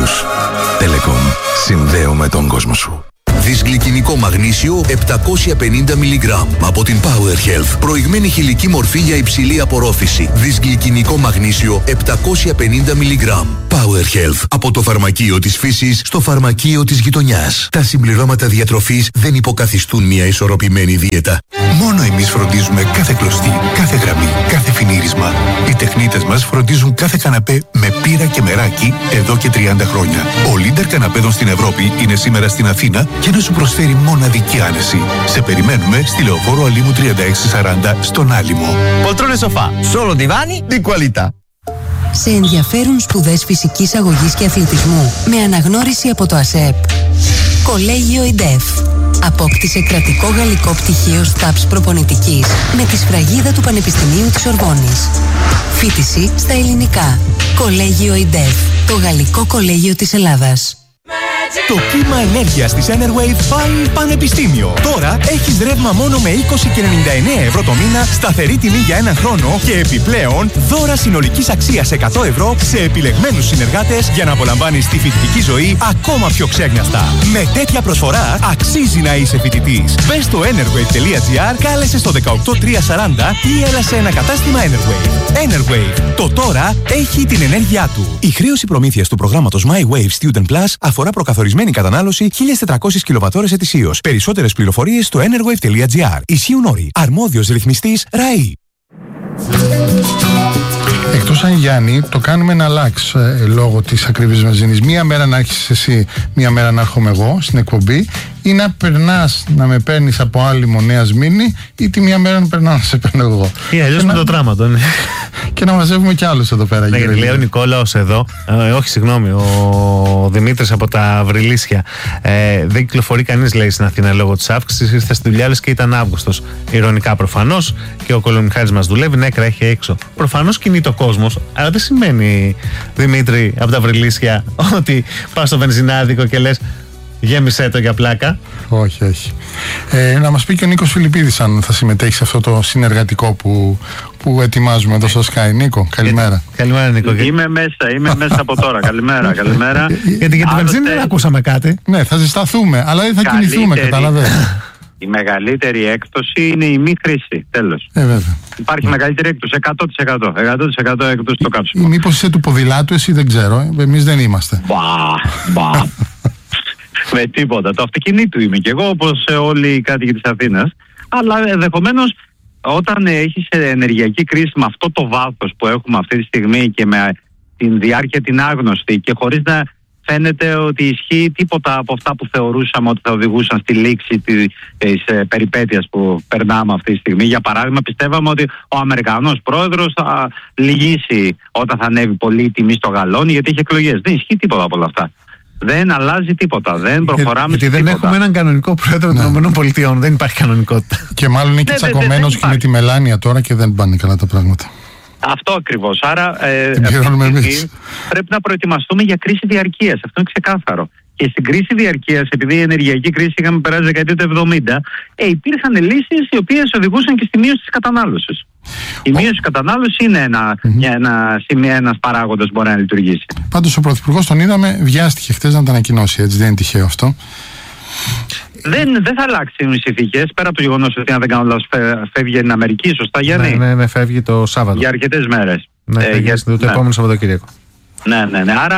φίλους. Telecom. Συνδέουμε τον κόσμο σου. Δυσγλυκινικό μαγνήσιο 750 μιλιγκράμμ από την Power Health. Προηγμένη χηλική μορφή για υψηλή απορρόφηση. Δυσγλυκινικό μαγνήσιο 750 μιλιγκράμμ. Power Health. Από το φαρμακείο της φύσης στο φαρμακείο της γειτονιάς. Τα συμπληρώματα διατροφής δεν υποκαθιστούν μια ισορροπημένη δίαιτα. Μόνο εμείς φροντίζουμε κάθε κλωστή, κάθε γραμμή, κάθε φινίρισμα. Οι τεχνίτες μας φροντίζουν κάθε καναπέ με πύρα και μεράκι εδώ και 30 χρόνια. Ο leader καναπέδων στην Ευρώπη είναι σήμερα στην Αθήνα και να σου προσφέρει μοναδική άνεση. Σε περιμένουμε στη Λεωφόρο Αλήμου 3640 στον Άλυμο. Poltrone sofà, solo divani di qualità. Σε ενδιαφέρουν σπουδές φυσικής αγωγής και αθλητισμού με αναγνώριση από το ΑΣΕΠ. Κολέγιο ΙΝΤΕΦ. Απόκτησε κρατικό γαλλικό πτυχίο ΣΤΑΠΣ προπονητικής με τη σφραγίδα του Πανεπιστημίου της Σορβόνης. Φοιτηση στα ελληνικά. Κολέγιο ΙΝΤΕΦ. Το γαλλικό κολέγιο της Ελλάδας. Το κύμα ενέργειας της Enerwave πάει πανεπιστήμιο. Τώρα έχεις ρεύμα μόνο με 20 και 99 ευρώ το μήνα, σταθερή τιμή για έναν χρόνο και επιπλέον δώρα συνολικής αξίας 100 ευρώ σε επιλεγμένους συνεργάτες για να απολαμβάνεις τη φοιτητική ζωή ακόμα πιο ξέγνιαστα. Με τέτοια προσφορά αξίζει να είσαι φοιτητής. Μπες στο enerwave.gr, κάλεσε στο 18340 ή έλα σε ένα κατάστημα Enerwave. Enerwave. Το τώρα έχει την ενέργειά του. Η χρέωση προμήθειας του προγράμματος My Wave Student Plus αφορά προκαθορισμένη κατανάλωση 1.400 κιλοβατώρες ετησίως. Περισσότερες πληροφορίες στο enerwave.gr. Ισχύουν όροι. Αρμόδιος ρυθμιστής ΡΑΗ. Εκτός αν Γιάννη, το κάνουμε να αλλάξει λόγω της ακριβής βενζίνης. Μία μέρα να έχεις εσύ, μία μέρα να έρχομαι εγώ στην εκπομπή, ή να περνάς να με παίρνεις από άλλη Νέα Σμύρνη, ή τη μία μέρα να περνάω να σε παίρνω εγώ. Ή αλλιώς με το τράματο, ναι. Και να μαζεύουμε κι άλλους εδώ πέρα. Ναι, γιατί λέει ο Νικόλαος εδώ, όχι συγγνώμη, ο Δημήτρης από τα Βρυλίσια. Δεν κυκλοφορεί κανείς, λέει, στην Αθήνα λόγω της αύξησης. Ήρθε στη δουλειά, λες και ήταν Αύγουστος. Ειρωνικά προφανώς. Και ο Κολομιχάλης μας δουλεύει, νέκρα έχει έξω. Προφανώς κινείται ο κόσμος, αλλά δεν σημαίνει, Δημήτρη από τα Βρυλίσια, ότι πας στο βενζινάδικο και λες γέμισέ το για πλάκα. Όχι, όχι. Να μας πει και ο Νίκος Φιλιππίδης αν θα συμμετέχει σε αυτό το συνεργατικό που ετοιμάζουμε εδώ στο Sky. Νίκο, καλημέρα. Καλημέρα, Νίκο. Είμαι μέσα από τώρα. Καλημέρα. Γιατί για τη βενζίνη δεν ακούσαμε κάτι. Ναι, θα ζεσταθούμε, αλλά δεν θα κινηθούμε, καταλαβαίνετε. Η μεγαλύτερη έκπτωση είναι η μη χρήση. Τέλος. Βέβαια. Υπάρχει μεγαλύτερη έκπτωση. 100% έκπτωση στο κάψιμο. Μήπως είσαι του ποδηλάτου, εσύ δεν ξέρω. Εμείς δεν είμαστε. Μπα. Με τίποτα. Το αυτοκινήτου είμαι κι εγώ, όπως όλοι οι κάτοικοι της Αθήνας. Αλλά ενδεχομένως όταν έχεις ενεργειακή κρίση με αυτό το βάθος που έχουμε αυτή τη στιγμή και με την διάρκεια την άγνωστη και χωρίς να φαίνεται ότι ισχύει τίποτα από αυτά που θεωρούσαμε ότι θα οδηγούσαν στη λήξη της περιπέτειας που περνάμε αυτή τη στιγμή. Για παράδειγμα, πιστεύαμε ότι ο Αμερικανός πρόεδρος θα λυγίσει όταν θα ανέβει πολύ η τιμή στο γαλόνι, γιατί έχει εκλογές. Δεν ισχύει τίποτα από όλα αυτά. Δεν αλλάζει τίποτα. Δεν προχωράμε γιατί δεν τίποτα. έχουμε έναν κανονικό πρόεδρο των ΗΠΑ. Δεν υπάρχει κανονικότητα. Και μάλλον είναι και τσακωμένος και με τη Μελάνια τώρα και δεν πάνε καλά τα πράγματα. Αυτό ακριβώς. Άρα πρέπει να προετοιμαστούμε για κρίση διαρκείας. Αυτό είναι ξεκάθαρο. Και στην κρίση διαρκείας, επειδή η ενεργειακή κρίση είχαμε περάσει δεκαετία του 70, υπήρχαν λύσεις οι οποίες οδηγούσαν και στη μείωση της κατανάλωσης. Η μείωση της κατανάλωσης είναι ένας παράγοντας που μπορεί να λειτουργήσει. Πάντως ο Πρωθυπουργός τον είδαμε, βιάστηκε χτες να τα ανακοινώσει, έτσι δεν είναι τυχαίο αυτό. Δεν θα αλλάξουν οι συνθήκες, πέρα από το γεγονός ότι αν δεν κάνω λάθος φεύγει στην Αμερική, σωστά Γιάννη? Ναι, φεύγει το Σάββατο. Για αρκετές μέρες. Ναι, το επόμενο Σαββατοκύριακο. Ναι. Άρα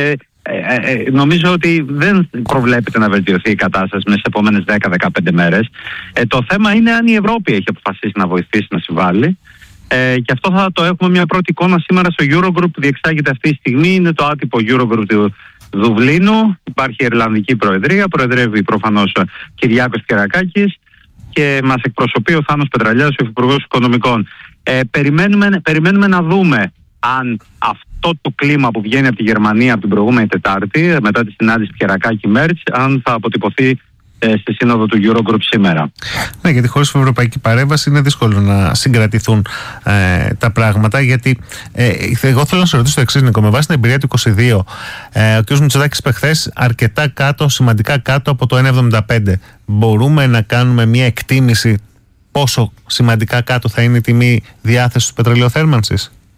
νομίζω ότι δεν προβλέπεται να βελτιωθεί η κατάσταση μέσα στις επόμενες 10-15 μέρες. Το θέμα είναι αν η Ευρώπη έχει αποφασίσει να βοηθήσει να συμβάλλει. Και αυτό θα το έχουμε μια πρώτη εικόνα σήμερα στο Eurogroup που διεξάγεται αυτή τη στιγμή. Είναι το άτυπο Eurogroup του Δουβλίνου. Υπάρχει η Ιρλανδική Προεδρία. Προεδρεύει προφανώς ο Κυριάκος Κερακάκης και μας εκπροσωπεί ο Θάνος Πετραλιάς, ο Υπουργός Οικονομικών. Περιμένουμε να δούμε αν αυτό το κλίμα που βγαίνει από τη Γερμανία από την προηγούμενη Τετάρτη, μετά τη συνάντηση Κερακάκη-Μέρτς, αν θα αποτυπωθεί στη σύνοδο του Eurogroup σήμερα. Ναι, γιατί χωρίς ευρωπαϊκή παρέμβαση είναι δύσκολο να συγκρατηθούν τα πράγματα. Γιατί εγώ θέλω να σε ρωτήσω το εξής, Νίκο, με βάση την εμπειρία του 22, ο κ. Μητσοτάκης είπε χθες αρκετά κάτω, σημαντικά κάτω από το 1,75. Μπορούμε να κάνουμε μια εκτίμηση πόσο σημαντικά κάτω θα είναι η τιμή διάθεσης του πετρελαιοθέρμανσης?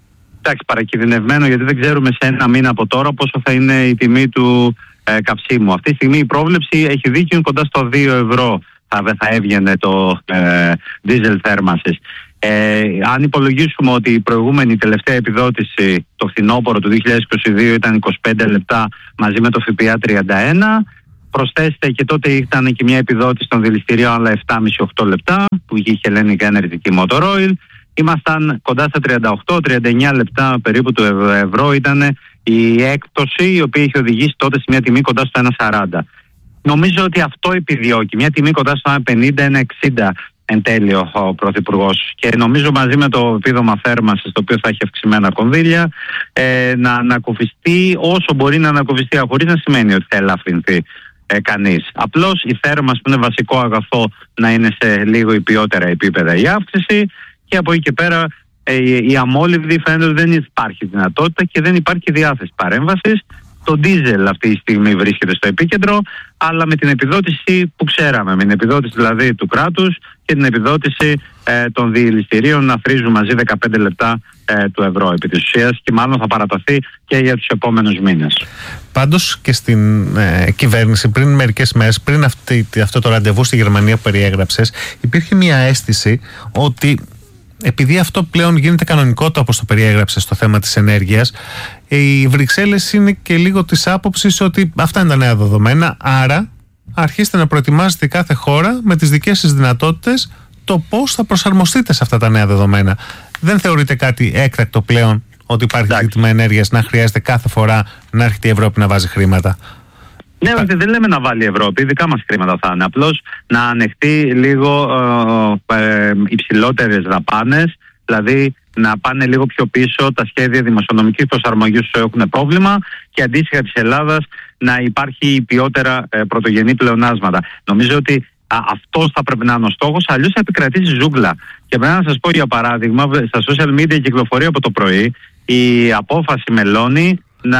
εντάξει, παρακινδυνευμένο, γιατί δεν ξέρουμε σε ένα μήνα από τώρα πόσο θα είναι η τιμή του καυσίμου. Αυτή τη στιγμή η πρόβλεψη έχει δίκιο, κοντά στο 2 ευρώ θα έβγαινε το diesel θέρμανσης. Αν υπολογίσουμε ότι η προηγούμενη τελευταία επιδότηση το φθινόπωρο του 2022 ήταν 25 λεπτά μαζί με το ΦΠΑ 31, προσθέστε και τότε ήταν και μια επιδότηση των δηληστηρίων άλλα 7,5-8 λεπτά που είχε η Hellenic Energy και η Motor Oil. Ήμασταν κοντά στα 38-39 λεπτά περίπου του ευρώ ήταν η έκπτωση, η οποία είχε οδηγήσει τότε σε μια τιμή κοντά στο 1,40. Νομίζω ότι αυτό επιδιώκει, μια τιμή κοντά στο 1,50-1,60 εν τέλει ο Πρωθυπουργός, και νομίζω μαζί με το επίδομα θέρμανσης, το οποίο θα έχει αυξημένα κονδύλια, να ανακουφιστεί όσο μπορεί να ανακουφιστεί, χωρίς να σημαίνει ότι θα ελαφρυνθεί κανείς. Απλώς η θέρμανση, που είναι βασικό αγαθό, να είναι σε λίγο υπιότερα επίπεδα η αύξηση, και από εκεί και πέρα η αμόλυβδη φαίνεται ότι δεν υπάρχει δυνατότητα και δεν υπάρχει διάθεση παρέμβασης. Το ντίζελ αυτή τη στιγμή βρίσκεται στο επίκεντρο, αλλά με την επιδότηση που ξέραμε, με την επιδότηση δηλαδή του κράτους και την επιδότηση των δηληστηρίων να φρίζουν μαζί 15 λεπτά του ευρώ επί της ουσίας, και μάλλον θα παραταθεί και για τους επόμενους μήνες. Πάντως και στην κυβέρνηση πριν μερικές μέρες, πριν αυτό το ραντεβού στη Γερμανία που περιέγραψες, υπήρχε μια αίσθηση ότι επειδή αυτό πλέον γίνεται κανονικότητα, όπως το περιέγραψε στο θέμα της ενέργειας, οι Βρυξέλλες είναι και λίγο της άποψης ότι αυτά είναι τα νέα δεδομένα, άρα αρχίστε να προετοιμάζετε κάθε χώρα με τις δικές σας δυνατότητες το πώς θα προσαρμοστείτε σε αυτά τα νέα δεδομένα. Δεν θεωρείτε κάτι έκτακτο πλέον ότι υπάρχει ζήτημα ενέργειας να χρειάζεται κάθε φορά να έρχεται η Ευρώπη να βάζει χρήματα? Ναι, δεν λέμε να βάλει η Ευρώπη, δικά μας χρήματα θα είναι. Απλώς να ανεχτεί λίγο υψηλότερες δαπάνες, δηλαδή να πάνε λίγο πιο πίσω τα σχέδια δημοσιονομικής προσαρμογής που έχουν πρόβλημα, και αντίστοιχα της Ελλάδας να υπάρχει ποιότερα πρωτογενή πλεονάσματα. Νομίζω ότι αυτός θα πρέπει να είναι ο στόχος, αλλιώς θα επικρατήσει ζούγκλα. Και πρέπει να σας πω, για παράδειγμα, στα social media κυκλοφορεί από το πρωί η απόφαση Μελώνη να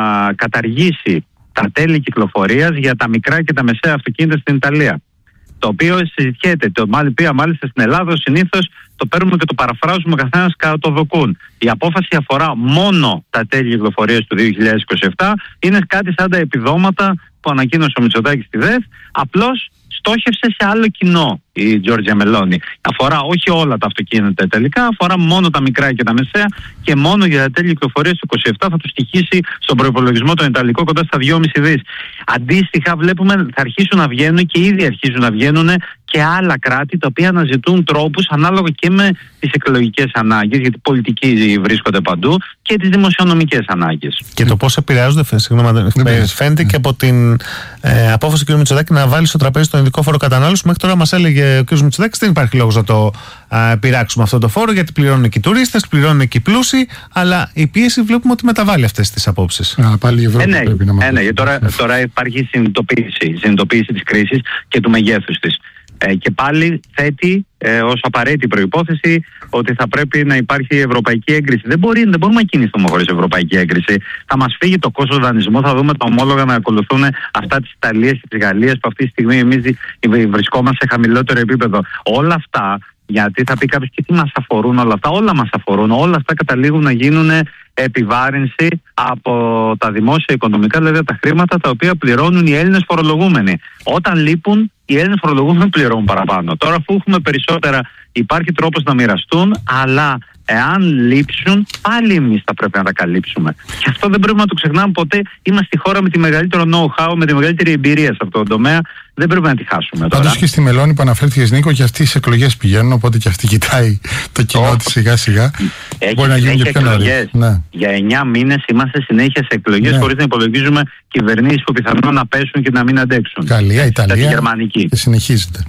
καταργήσει τα τέλη κυκλοφορίας για τα μικρά και τα μεσαία αυτοκίνητα στην Ιταλία. Το οποίο συζητιέται. Το μάλιστα στην Ελλάδα συνήθως το παίρνουμε και το παραφράζουμε καθένας κατά το δοκούν. Η απόφαση αφορά μόνο τα τέλη κυκλοφορίας του 2027. Είναι κάτι σαν τα επιδόματα που ανακοίνωσε ο Μητσοτάκης στη ΔΕΘ. Απλώς στόχευσε σε άλλο κοινό η Τζόρτζια Μελώνη. Αφορά όχι όλα τα αυτοκίνητα τελικά, αφορά μόνο τα μικρά και τα μεσαία, και μόνο για τα τέλη κυκλοφορίας του 27 θα του στοιχήσει στον προϋπολογισμό τον Ιταλικό κοντά στα 2,5 δις. Αντίστοιχα βλέπουμε θα αρχίσουν να βγαίνουν, και ήδη αρχίζουν να βγαίνουν, και άλλα κράτη τα οποία αναζητούν τρόπους ανάλογα και με τις εκλογικές ανάγκες, γιατί πολιτικοί βρίσκονται παντού, και τις δημοσιονομικές ανάγκες. Και το πώς επηρεάζονται, φαίνεται και από την απόφαση του κ. Μητσοτάκη να βάλει στο τραπέζι τον ειδικό φόρο κατανάλωση. Μέχρι τώρα μας έλεγε ο κ. Μητσοτάκης δεν υπάρχει λόγος να το πειράξουμε αυτό το φόρο, γιατί πληρώνουν και οι τουρίστες, πληρώνουν και οι πλούσιοι, αλλά η πίεση βλέπουμε ότι μεταβάλλει αυτές τις απόψεις. Πάλι η Ευρώπη πρέπει να μάθει. Τώρα υπάρχει συνειδητοποίηση της κρίσης και του μεγέθους της. Και πάλι θέτει ως απαραίτητη προϋπόθεση ότι θα πρέπει να υπάρχει ευρωπαϊκή έγκριση. Δεν μπορούμε να κινηθούμε χωρίς ευρωπαϊκή έγκριση. Θα μας φύγει το κόστος δανεισμού, θα δούμε τα ομόλογα να ακολουθούν αυτά της Ιταλίας και της Γαλλίας, που αυτή τη στιγμή εμείς βρισκόμαστε σε χαμηλότερο επίπεδο. Όλα αυτά, γιατί θα πει κάποιος, και τι μας αφορούν όλα αυτά? Όλα μας αφορούν. Όλα αυτά καταλήγουν να γίνουν επιβάρυνση από τα δημόσια οικονομικά, δηλαδή τα χρήματα τα οποία πληρώνουν οι Έλληνες φορολογούμενοι. Όταν λείπουν, οι Έλληνες φορολογούμενοι πληρώνουν παραπάνω. Τώρα, αφού έχουμε περισσότερα, υπάρχει τρόπος να μοιραστούν, αλλά εάν λείψουν, πάλι εμείς θα πρέπει να τα καλύψουμε. Και αυτό δεν πρέπει να το ξεχνάμε ποτέ. Είμαστε η χώρα με τη μεγαλύτερο know-how, με τη μεγαλύτερη εμπειρία σε αυτό το τομέα. Δεν πρέπει να τη χάσουμε τώρα. Πάντως και στη Μελώνη που αναφέρθηκες, Νίκο, και αυτοί οι εκλογές πηγαίνουν, οπότε και αυτή κοιτάει το κοινό της σιγά-σιγά. Μπορεί να γίνουν και πιο νωρίς. Ναι. Για 9 μήνες είμαστε συνέχεια σε εκλογές, χωρίς να υπολογίζουμε κυβερνήσεις που πιθανόν να πέσουν και να μην αντέξουν. Γαλλία, Ιταλία. Γερμανική. Και συνεχίζεται.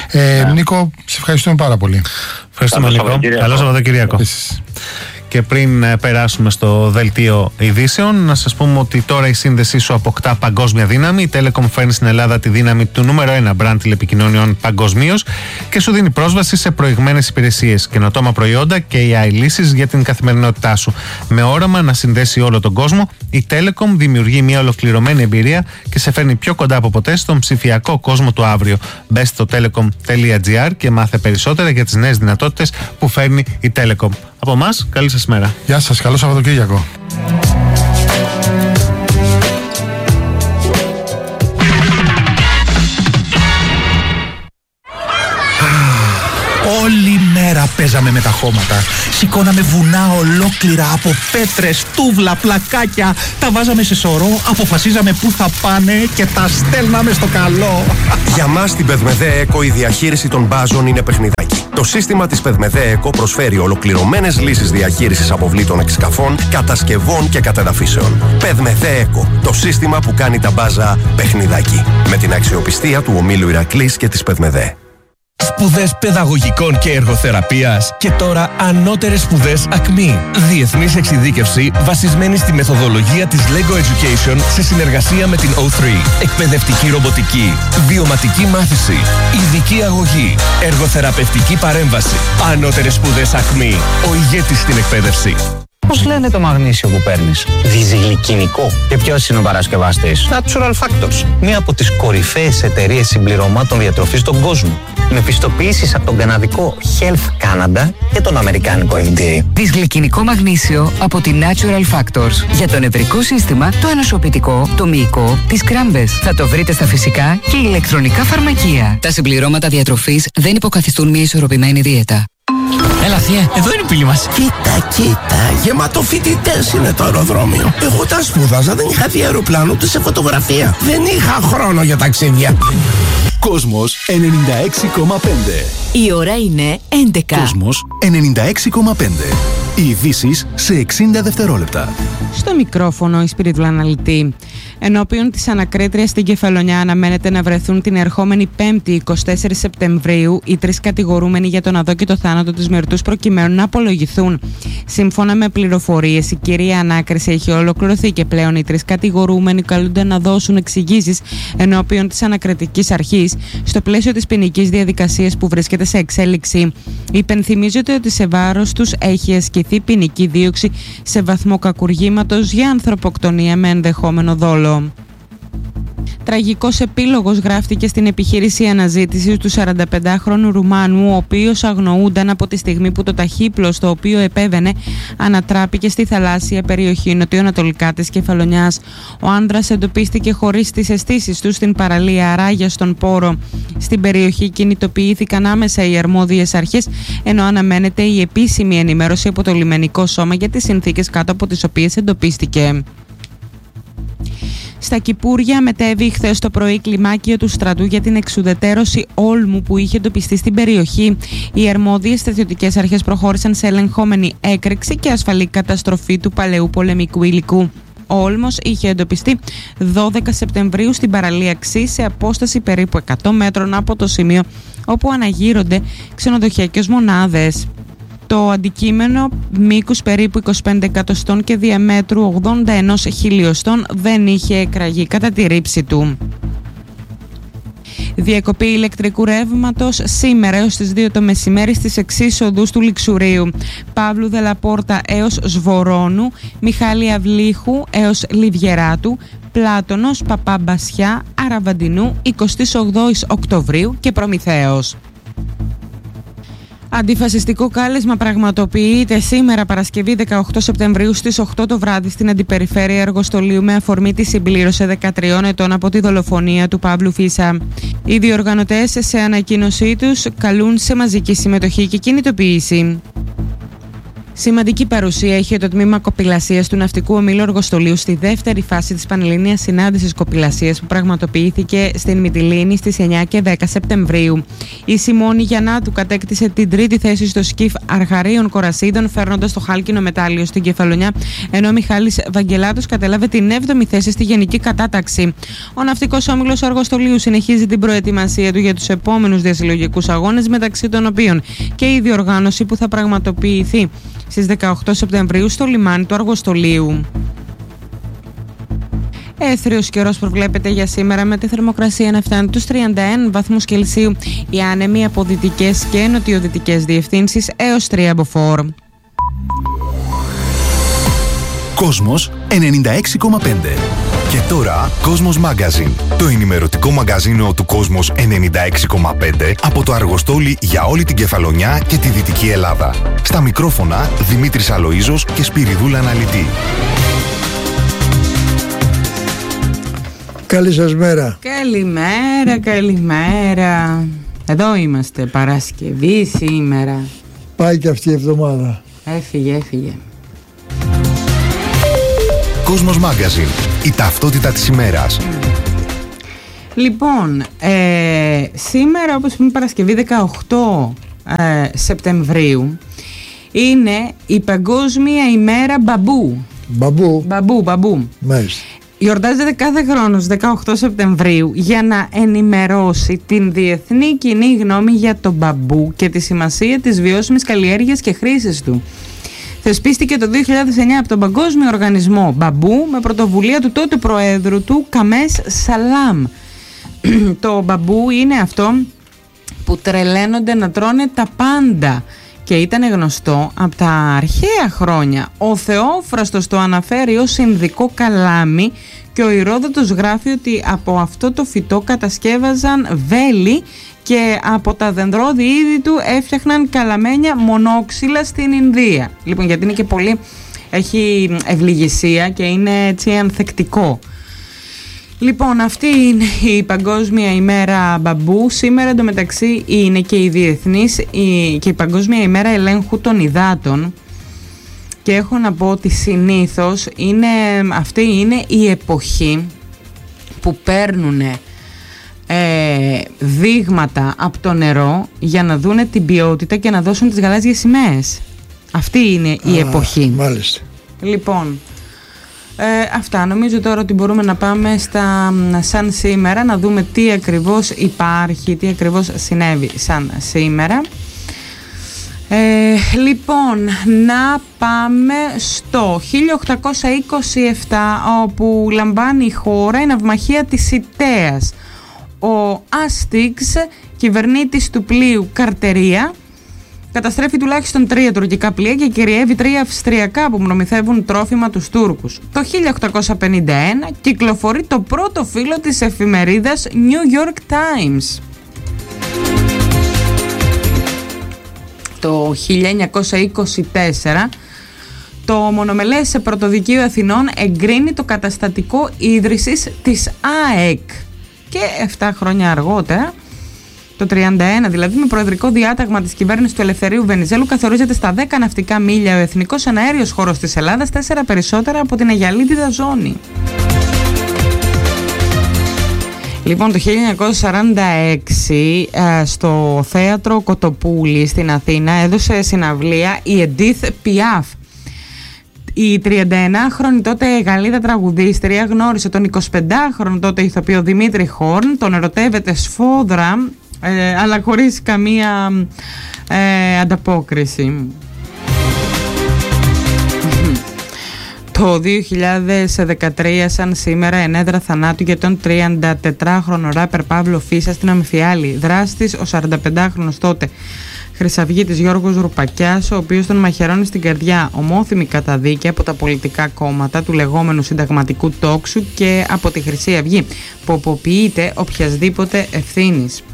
Νίκο, σε ευχαριστούμε πάρα πολύ. Ευχαριστούμε, Νίκο. Καλό Σαββατοκύριακο. Και πριν περάσουμε στο δελτίο ειδήσεων, να σας πούμε ότι τώρα η σύνδεσή σου αποκτά παγκόσμια δύναμη. Η Telecom φέρνει στην Ελλάδα τη δύναμη του νούμερο 1 brand τηλεπικοινωνιών παγκοσμίως και σου δίνει πρόσβαση σε προηγμένες υπηρεσίες, καινοτόμα προϊόντα και AI λύσεις για την καθημερινότητά σου. Με όραμα να συνδέσει όλο τον κόσμο, η Telecom δημιουργεί μια ολοκληρωμένη εμπειρία και σε φέρνει πιο κοντά από ποτέ στον ψηφιακό κόσμο του αύριο. Μπες στο telecom.gr και μάθε περισσότερα για τις νέες δυνατότητες που φέρνει η Telecom. Από εμάς, καλή σας μέρα. Γεια σας, καλό Σαββατοκύριακο. Όλη μέρα παίζαμε με τα χώματα. Σηκώναμε βουνά ολόκληρα από πέτρες, τούβλα, πλακάκια. Τα βάζαμε σε σωρό, αποφασίζαμε πού θα πάνε και τα στέλναμε στο καλό. Για μας την Πεδμεδέ Eco η διαχείριση των μπάζων είναι παιχνιδάκι. Το σύστημα της Πεδμεδέ Eco προσφέρει ολοκληρωμένες λύσεις διαχείρισης αποβλήτων εξκαφών, κατασκευών και κατεδαφίσεων. Πεδμεδέ Eco, το σύστημα που κάνει τα μπάζα παιχνιδάκι. Με την αξιοπιστία του ομίλου Ηρακλής και της Πεδμεδέ. Σπουδές παιδαγωγικών και εργοθεραπείας και τώρα ανώτερες σπουδές ΑΚΜΗ. Διεθνής εξειδίκευση βασισμένη στη μεθοδολογία της LEGO Education σε συνεργασία με την O3. Εκπαιδευτική ρομποτική, βιωματική μάθηση, ειδική αγωγή, εργοθεραπευτική παρέμβαση. Ανώτερες σπουδές ΑΚΜΗ. Ο ηγέτης στην εκπαίδευση. Πώς λένε το μαγνήσιο που παίρνεις? Δυσγλυκινικό. Και ποιος είναι ο παρασκευαστής? Natural Factors. Μία από τις κορυφαίες εταιρείες συμπληρωμάτων διατροφής στον κόσμο. Με πιστοποιήσεις από τον καναδικό Health Canada και τον αμερικάνικο FDA. Δυσγλυκινικό μαγνήσιο από τη Natural Factors. Για το νευρικό σύστημα, το ανοσοποιητικό, το μυϊκό, τις κράμπες. Θα το βρείτε στα φυσικά και ηλεκτρονικά φαρμακεία. Τα συμπληρώματα διατροφής δεν υποκαθιστούν μια ισορροπημένη δίαιτα. Έλα θεία, εδώ είναι η πύλη μας. Κοίτα, γεμάτο φοιτητές είναι το αεροδρόμιο. Εγώ όταν σπούδαζα δεν είχα δει αεροπλάνο ούτε σε φωτογραφία. Δεν είχα χρόνο για ταξίδια. Κόσμος 96,5. Η ώρα είναι 11. Κόσμος 96,5. Οι ειδήσεις σε 60 δευτερόλεπτα. Στο μικρόφωνο η Σπυρίδουλα Αναλυτή. Ενώπιον της ανακρίτριας στην Κεφαλονιά αναμένεται να βρεθούν την ερχόμενη 5η 24 Σεπτεμβρίου οι 3 κατηγορούμενοι για τον αδόκητο θάνατο της μυρτούς προκειμένου να απολογηθούν. Σύμφωνα με πληροφορίες, η κυρία ανάκριση έχει ολοκληρωθεί και πλέον οι 3 κατηγορούμενοι καλούνται να δώσουν εξηγήσεις ενώπιον της ανακριτικής αρχής στο πλαίσιο της ποινικής διαδικασίας που βρίσκεται σε εξέλιξη. Υπενθυμίζεται ότι σε βάρος τους έχει ασκηθεί ποινική δίωξη σε βαθμό κακουργήματος για ανθρωποκτονία με ενδεχόμενο δόλο. Τραγικός επίλογος γράφτηκε στην επιχείρηση αναζήτησης του 45χρονου Ρουμάνου, ο οποίος αγνοούνταν από τη στιγμή που το ταχύπλο στο οποίο επέβαινε ανατράπηκε στη θαλάσσια περιοχή νοτιοανατολικά της Κεφαλονιάς. Ο άνδρας εντοπίστηκε χωρίς τις αισθήσεις του στην παραλία Αράγια στον Πόρο. Στην περιοχή κινητοποιήθηκαν άμεσα οι αρμόδιες αρχές, ενώ αναμένεται η επίσημη ενημέρωση από το λιμενικό σώμα για τις συνθήκες κάτω από τις οποίες εντοπίστηκε. Στα Κηπούρια μετέβη χθες το πρωί κλιμάκιο του στρατού για την εξουδετερώση όλμου που είχε εντοπιστεί στην περιοχή. Οι αρμόδιες στρατιωτικές αρχές προχώρησαν σε ελεγχόμενη έκρηξη και ασφαλή καταστροφή του παλαιού πολεμικού υλικού. Ο όλμος είχε εντοπιστεί 12 Σεπτεμβρίου στην παραλία Ξή σε απόσταση περίπου 100 μέτρων από το σημείο όπου αναγείρονται ξενοδοχειακές μονάδες. Το αντικείμενο μήκους περίπου 25 εκατοστών και διαμέτρου 81 χιλιοστών δεν είχε εκραγεί κατά τη ρήψη του. Διακοπή ηλεκτρικού ρεύματος σήμερα έως τις 2 το μεσημέρι στις εξής οδούς του Λιξουρίου: Παύλου Δελαπόρτα έως Σβορώνου, Μιχάλη Αυλίχου έως Λιβιεράτου, Πλάτωνος, Παπαμπασιά, Αραβαντινού, 28 Οκτωβρίου και Προμηθέως. Αντιφασιστικό κάλεσμα πραγματοποιείται σήμερα Παρασκευή 18 Σεπτεμβρίου στις 8 το βράδυ στην Αντιπεριφέρεια Αργοστολίου με αφορμή τη συμπλήρωση 13 ετών από τη δολοφονία του Παύλου Φίσα. Οι διοργανωτές σε ανακοίνωσή τους καλούν σε μαζική συμμετοχή και κινητοποίηση. Σημαντική παρουσία είχε το τμήμα κοπηλασίας του Ναυτικού Ομίλου Αργοστολίου στη δεύτερη φάση της Πανελλήνιας Συνάντησης Κοπηλασίας που πραγματοποιήθηκε στην Μυτιλήνη στις 9 και 10 Σεπτεμβρίου. Η Σιμώνη Γιαννάτου κατέκτησε την 3η θέση στο σκιφ Αργαρίων Κορασίδων, φέρνοντας το χάλκινο μετάλλιο στην Κεφαλονιά, ενώ ο Μιχάλης Βαγγελάτος κατέλαβε την 7η θέση στη γενική κατάταξη. Ο Ναυτικός Όμιλος Αργοστολίου συνεχίζει την προετοιμασία του για τους επόμενους διασυλλογικούς αγώνες, μεταξύ των οποίων και η διοργάνωση που θα πραγματοποιηθεί στις 18 Σεπτεμβρίου στο λιμάνι του Αργοστολίου. Έθριος καιρός προβλέπεται για σήμερα με τη θερμοκρασία να φτάνει τους 31 βαθμούς Κελσίου. Οι άνεμοι από δυτικές και νοτιοδυτικές διευθύνσεις έως 3 μποφόρ. Κόσμος 96,5. Και τώρα, Κόσμος Magazine, το ενημερωτικό μαγκαζίνο του Κόσμος 96,5 από το Αργοστόλι για όλη την Κεφαλονιά και τη Δυτική Ελλάδα. Στα μικρόφωνα, Δημήτρης Αλοΐζος και Σπυριδούλα Αναλυτή. Καλή σας μέρα. Καλημέρα. Εδώ είμαστε, Παρασκευή σήμερα. Πάει και αυτή η εβδομάδα. Έφυγε. Κόσμος Magazine, η ταυτότητα της ημέρας. Λοιπόν, σήμερα, όπως είπαμε, Παρασκευή 18 Σεπτεμβρίου, είναι η Παγκόσμια ημέρα Μπαμπού. Μπαμπού. Μάλιστα. Γιορτάζεται κάθε χρόνο στις 18 Σεπτεμβρίου για να ενημερώσει την διεθνή κοινή γνώμη για τον μπαμπού και τη σημασία της βιώσιμης καλλιέργειας και χρήσης του. Θεσπίστηκε το 2009 από τον Παγκόσμιο Οργανισμό Μπαμπού με πρωτοβουλία του τότε Προέδρου του Καμές Σαλάμ. Το μπαμπού είναι αυτό που τρελαίνονται να τρώνε τα πάντα και ήταν γνωστό από τα αρχαία χρόνια. Ο Θεόφραστος το αναφέρει ως Ινδικό καλάμι και ο Ηρόδοτος γράφει ότι από αυτό το φυτό κατασκεύαζαν βέλη και από τα δεντρώδη είδη του έφτιαχναν καλαμένια μονόξυλα στην Ινδία. Λοιπόν, γιατί είναι και πολύ, έχει ευληγησία και είναι έτσι ανθεκτικό. Λοιπόν, αυτή είναι η Παγκόσμια ημέρα Μπαμπού. Σήμερα εντωμεταξύ είναι και η διεθνής και η Παγκόσμια ημέρα ελέγχου των υδάτων. Και έχω να πω ότι συνήθως αυτή είναι η εποχή που παίρνουν δείγματα από το νερό για να δούνε την ποιότητα και να δώσουν τις γαλάζιες σημαίες. Αυτή είναι η εποχή. Μάλιστα. Λοιπόν, αυτά. Νομίζω τώρα ότι μπορούμε να πάμε σαν σήμερα, να δούμε τι ακριβώς υπάρχει, τι ακριβώς συνέβη σαν σήμερα. Λοιπόν, να πάμε στο 1827, όπου λαμβάνει η χώρα η ναυμαχία της Ιτέας. Ο Άστιγκς, κυβερνήτης του πλοίου Καρτερία, καταστρέφει τουλάχιστον 3 τουρκικά πλοία και κυριεύει 3 αυστριακά που προμηθεύουν τρόφιμα τους Τούρκους. Το 1851 κυκλοφορεί το πρώτο φύλλο της εφημερίδας New York Times. Το 1924 το μονομελές πρωτοδικείο Αθηνών εγκρίνει το καταστατικό ίδρυσης της ΑΕΚ και 7 χρόνια αργότερα, το 1931 δηλαδή, με προεδρικό διάταγμα της κυβέρνησης του Ελευθερίου Βενιζέλου, καθορίζεται στα 10 ναυτικά μίλια ο εθνικός εναέριος χώρος της Ελλάδας, 4 περισσότερα από την Αιγιαλίτιδα ζώνη. Λοιπόν, το 1946 στο θέατρο Κοτοπούλη στην Αθήνα έδωσε συναυλία η Εντίθ Πιάφ. Η 39χρονη τότε Γαλλίδα τραγουδίστρια γνώρισε τον 25χρονο τότε ηθοποιό Δημήτρη Χόρν, τον ερωτεύεται σφόδρα, αλλά χωρίς καμία ανταπόκριση. Το 2013 σαν σήμερα ενέδρα θανάτου για τον 34χρονο ράπερ Παύλο Φίσα στην Αμφιάλη. Δράστης ο 45χρονος τότε χρυσαυγίτης Γιώργος Ρουπακιάς, ο οποίος τον μαχαιρώνει στην καρδιά ομόθυμη καταδίκη από τα πολιτικά κόμματα του λεγόμενου συνταγματικού τόξου και από τη Χρυσή Αυγή, που αποποιείται οποιασδήποτε ευθύνης.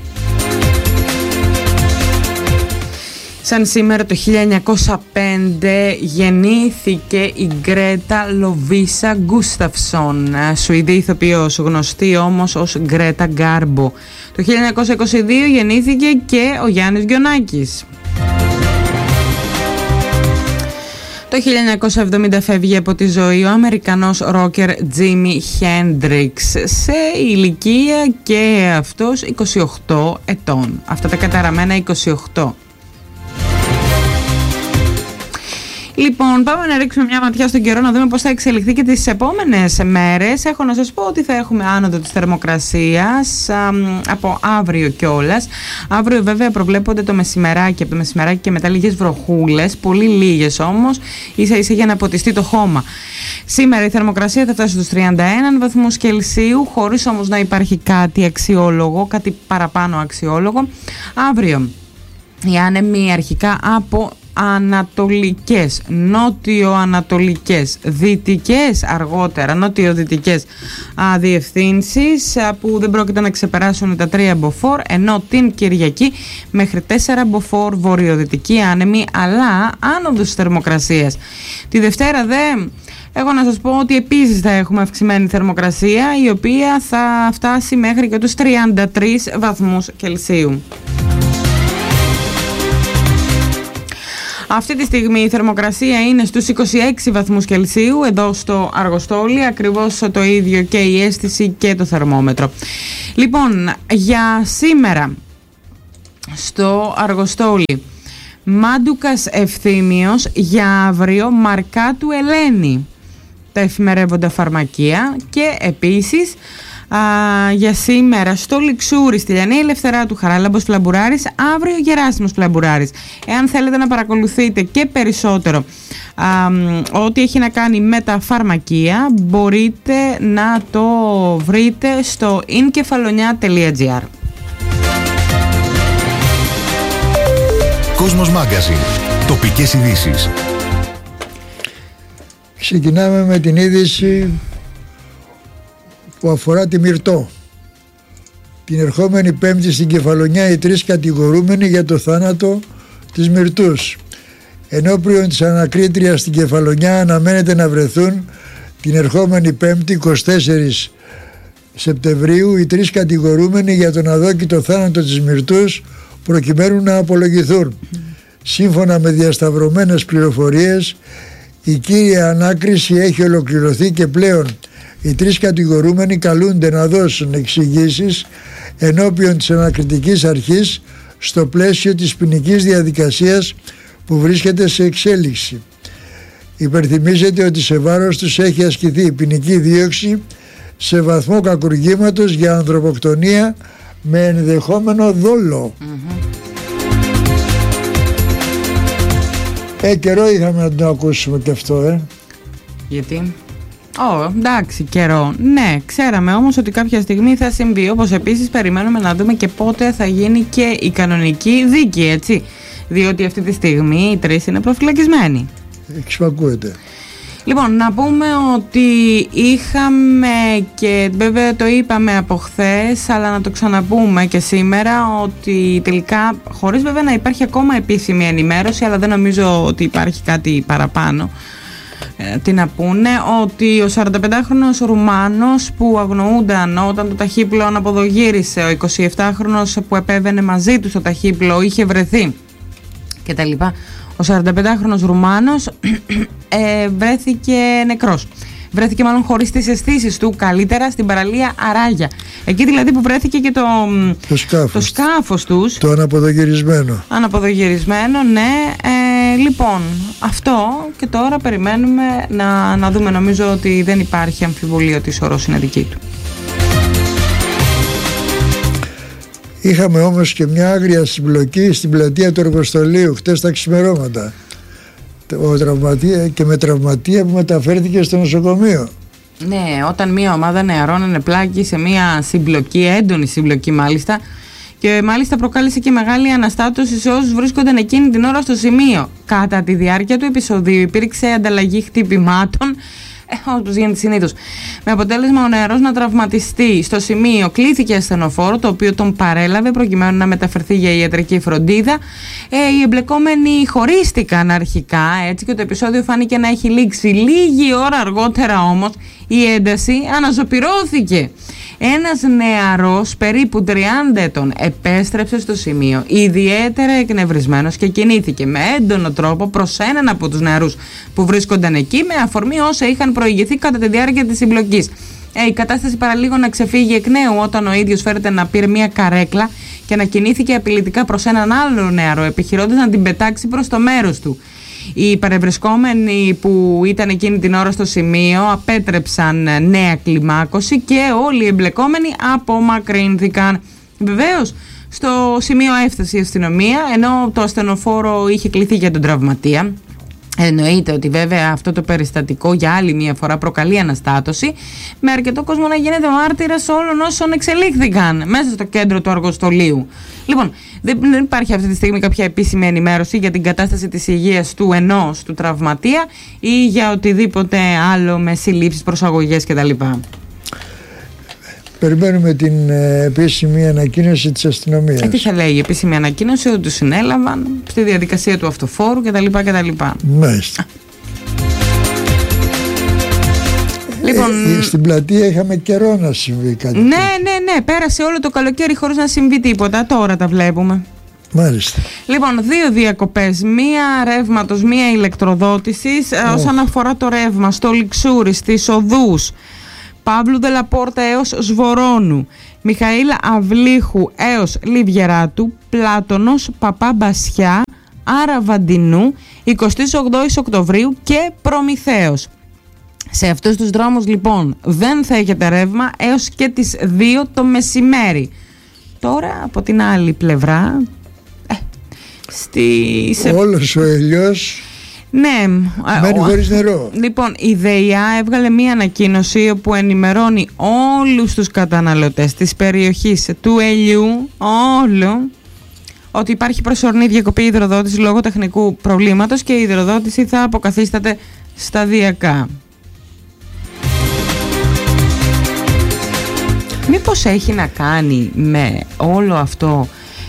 Σαν σήμερα το 1905 γεννήθηκε η Γκρέτα Λοβίσα Γκούσταυσον, Σουηδή ηθοποιός, γνωστή όμως ως Γκρέτα Γκάρμπο. Το 1922 γεννήθηκε και ο Γιάννης Γκιονάκης. Το 1970 φεύγει από τη ζωή ο Αμερικανός ρόκερ Τζίμι Χέντριξ σε ηλικία και αυτός 28 ετών. Αυτά τα καταραμένα 28. Λοιπόν, πάμε να ρίξουμε μια ματιά στον καιρό, να δούμε πώς θα εξελιχθεί και τις επόμενες μέρες. Έχω να σας πω ότι θα έχουμε άνοδο της θερμοκρασίας από αύριο κιόλας. Αύριο βέβαια προβλέπονται το μεσημεράκι, από το μεσημεράκι και μετά λίγες βροχούλες, πολύ λίγες όμως, ίσα ίσα για να ποτιστεί το χώμα. Σήμερα η θερμοκρασία θα φτάσει στους 31 βαθμούς Κελσίου, χωρίς όμως να υπάρχει κάτι αξιόλογο, κάτι παραπάνω αξιόλογο. Αύριο οι άνεμοι αρχικά από ανατολικές, νότιο-ανατολικές, δυτικές αργότερα, νότιο-δυτικές διευθύνσεις που δεν πρόκειται να ξεπεράσουν τα 3 μποφόρ, ενώ την Κυριακή μέχρι 4 μποφόρ βορειοδυτική άνεμη, αλλά άνοδος της θερμοκρασίας. Τη Δευτέρα έχω να σας πω ότι επίσης θα έχουμε αυξημένη θερμοκρασία, η οποία θα φτάσει μέχρι και τους 33 βαθμούς Κελσίου. Αυτή τη στιγμή η θερμοκρασία είναι στους 26 βαθμούς Κελσίου εδώ στο Αργοστόλι, ακριβώς το ίδιο και η αίσθηση και το θερμόμετρο. Λοιπόν, για σήμερα στο Αργοστόλι, Μάντουκας Ευθύμιος, για αύριο Μαρκάτου Ελένη, τα εφημερεύοντα φαρμακεία, και επίσης για σήμερα στο Λιξούρι, στη Λιανή Ελευθεράτου, Χαράλαμπος Πλαμπουράρης, αύριο Γεράσιμος Πλαμπουράρης. Εάν θέλετε να παρακολουθείτε και περισσότερο ό,τι έχει να κάνει με τα φαρμακεία, μπορείτε να το βρείτε στο inkefalonia.gr. Κόσμος Μάγκαζιν. Τοπικές ειδήσεις. Ξεκινάμε με την είδηση που αφορά τη Μυρτώ. Την ερχόμενη Πέμπτη στην Κεφαλονιά οι 3 κατηγορούμενοι για το θάνατο της Μυρτούς. Ενώπιον της ανακρίτριας στην Κεφαλονιά αναμένεται να βρεθούν την ερχόμενη Πέμπτη 24 Σεπτεμβρίου οι 3 κατηγορούμενοι για τον αδόκητο θάνατο της Μυρτούς, προκειμένου να απολογηθούν. Σύμφωνα με διασταυρωμένες πληροφορίες, η κύρια ανάκριση έχει ολοκληρωθεί και πλέον οι 3 κατηγορούμενοι καλούνται να δώσουν εξηγήσεις ενώπιον της ανακριτικής αρχής στο πλαίσιο της ποινικής διαδικασίας που βρίσκεται σε εξέλιξη. Υπενθυμίζεται ότι σε βάρος τους έχει ασκηθεί ποινική δίωξη σε βαθμό κακουργήματος για ανθρωποκτονία με ενδεχόμενο δόλο. Καιρό είχαμε να το ακούσουμε και αυτό, Γιατί? Εντάξει, καιρό. Ναι, ξέραμε όμως ότι κάποια στιγμή θα συμβεί, όπως επίσης περιμένουμε να δούμε και πότε θα γίνει και η κανονική δίκη, έτσι. Διότι αυτή τη στιγμή οι 3 είναι προφυλακισμένοι. Εξυπακούεται. Λοιπόν, να πούμε ότι είχαμε, και βέβαια το είπαμε από χθες, αλλά να το ξαναπούμε και σήμερα, ότι τελικά, χωρίς βέβαια να υπάρχει ακόμα επίσημη ενημέρωση, αλλά δεν νομίζω ότι υπάρχει κάτι παραπάνω, τι να πούνε, ότι ο 45χρονος Ρουμάνος που αγνοούνταν όταν το ταχύπλο αναποδογύρισε, ο 27χρονος που επέβαινε μαζί του στο ταχύπλο είχε βρεθεί κτλ. Ο 45χρονος Ρουμάνος βρέθηκε νεκρός. Βρέθηκε μάλλον χωρίς τις αισθήσεις του, καλύτερα, στην παραλία Αράγια. Εκεί δηλαδή που βρέθηκε και το σκάφος τους. Το αναποδογυρισμένο. Αναποδογυρισμένο, ναι. Λοιπόν, αυτό, και τώρα περιμένουμε να δούμε. Νομίζω ότι δεν υπάρχει αμφιβολία ότι η σωρός είναι δική του. Είχαμε όμως και μια άγρια συμπλοκή στην πλατεία του Αργοστολίου χτες τα ξημερώματα. Και με τραυματία που μεταφέρθηκε στο νοσοκομείο. Ναι, όταν μια ομάδα νεαρών ανεπλάκη σε μια συμπλοκή, έντονη συμπλοκή μάλιστα, και μάλιστα προκάλεσε και μεγάλη αναστάτωση σε όσους βρίσκονταν εκείνη την ώρα στο σημείο. Κατά τη διάρκεια του επεισοδίου υπήρξε ανταλλαγή χτυπημάτων, όπως γίνεται συνήθως, με αποτέλεσμα ο νεαρός να τραυματιστεί. Στο σημείο κλήθηκε ασθενοφόρο, το οποίο τον παρέλαβε προκειμένου να μεταφερθεί για ιατρική φροντίδα. Οι εμπλεκόμενοι χωρίστηκαν αρχικά, έτσι, και το επεισόδιο φάνηκε να έχει λήξει. Λίγη ώρα αργότερα όμως η ένταση αναζωπυρώθηκε. Ένας νεαρός περίπου 30 ετών επέστρεψε στο σημείο ιδιαίτερα εκνευρισμένος και κινήθηκε με έντονο τρόπο προς έναν από τους νεαρούς που βρίσκονταν εκεί, με αφορμή όσα είχαν προηγηθεί κατά τη διάρκεια της συμπλοκής. Η κατάσταση παραλίγο να ξεφύγει εκ νέου όταν ο ίδιος φέρεται να πήρε μια καρέκλα και να κινήθηκε απειλητικά προς έναν άλλο νεαρό, επιχειρώντας να την πετάξει προς το μέρος του. Οι παρευρισκόμενοι που ήταν εκείνη την ώρα στο σημείο απέτρεψαν νέα κλιμάκωση και όλοι οι εμπλεκόμενοι απομακρύνθηκαν. Βεβαίως, στο σημείο έφτασε η αστυνομία, ενώ το ασθενοφόρο είχε κληθεί για τον τραυματία. Εννοείται ότι βέβαια αυτό το περιστατικό για άλλη μία φορά προκαλεί αναστάτωση, με αρκετό κόσμο να γίνεται μάρτυρας όλων όσων εξελίχθηκαν μέσα στο κέντρο του αργοστολίου. Λοιπόν, δεν υπάρχει αυτή τη στιγμή κάποια επίσημη ενημέρωση για την κατάσταση της υγείας του ενός του τραυματία ή για οτιδήποτε άλλο με συλλήψεις, προσαγωγές κτλ. Περιμένουμε την επίσημη ανακοίνωση της αστυνομίας. Τι θα λέει η επίσημη ανακοίνωση? Ότι τους συνέλαβαν στη διαδικασία του αυτοφόρου κτλ. Μάλιστα. Λοιπόν, στην πλατεία είχαμε καιρό να συμβεί κάτι. Ναι, πέρασε όλο το καλοκαίρι χωρίς να συμβεί τίποτα. Τώρα τα βλέπουμε. Μάλιστα. Λοιπόν, 2 διακοπές, μία ρεύματος, μία ηλεκτροδότησης. Όσον αφορά το ρεύμα, στο Λιξούρι, στις οδούς Παύλου Δελαπόρτα έως Σβορώνου, Μιχαήλ Αυλίχου έως Λιβιεράτου, Πλάτωνος, Παπαμπασιά, Άραβαντινού, 28 Οκτωβρίου και Προμηθέως. Σε αυτούς τους δρόμους λοιπόν δεν θα έχετε ρεύμα έως και τις 2 το μεσημέρι. Τώρα από την άλλη πλευρά όλος ο ελιός μένει χωρίς νερό. Λοιπόν, η ΔΕΙΑ έβγαλε μία ανακοίνωση όπου ενημερώνει όλους τους καταναλωτές της περιοχής του ελιού ότι υπάρχει προσωρινή διακοπή υδροδότησης λόγω τεχνικού προβλήματος και η υδροδότηση θα αποκαθίσταται σταδιακά. Μήπως έχει να κάνει με όλο αυτό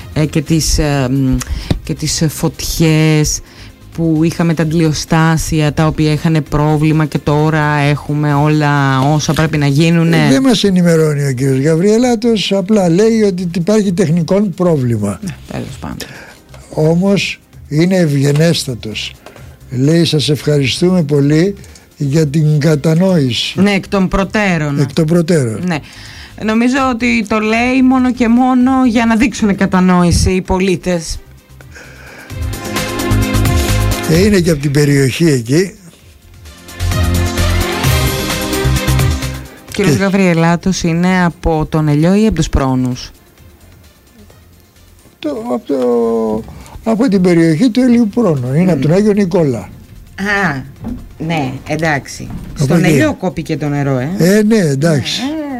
και τις φωτιές που είχαμε, τα αντιλιοστάσια τα οποία είχαν πρόβλημα και τώρα έχουμε όλα όσα πρέπει να γίνουν? Δεν μας ενημερώνει ο κ. Γαβριελάτος, απλά λέει ότι υπάρχει τεχνικό πρόβλημα. Τέλος πάντων. Όμως είναι ευγενέστατος. Λέει σας ευχαριστούμε πολύ για την κατανόηση. Ναι, εκ των προτέρων. Ναι. Νομίζω ότι το λέει μόνο και μόνο για να δείξουν κατανόηση οι πολίτες. Είναι και από την περιοχή εκεί. Κύριος Γαβριελάτος είναι από τον Ελιό ή από τους Πρόνους? Από την περιοχή του Ελιού Πρόνου. Είναι από τον Άγιο Νικόλα. Ναι, εντάξει. Στον Ελιό κόπηκε το νερό, ναι, εντάξει.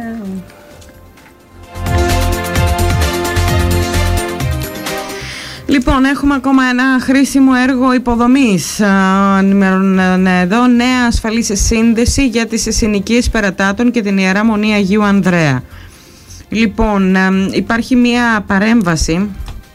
Λοιπόν, έχουμε ακόμα ένα χρήσιμο έργο υποδομής. Εδώ νέα ασφαλής σύνδεση για τις συνοικίες Περατάτων και την Ιερά Μονή Αγίου Ανδρέα. Λοιπόν, υπάρχει μια παρέμβαση.